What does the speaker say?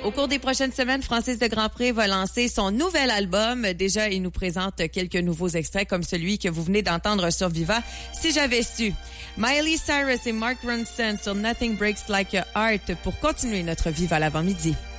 Au cours des prochaines semaines, Francis de Grandpré va lancer son nouvel album. Déjà, il nous présente quelques nouveaux extraits comme celui que vous venez d'entendre sur Viva, Si j'avais su. Miley Cyrus et Mark Ronson sur Nothing Breaks Like a Heart pour continuer notre Viva à l'avant-midi.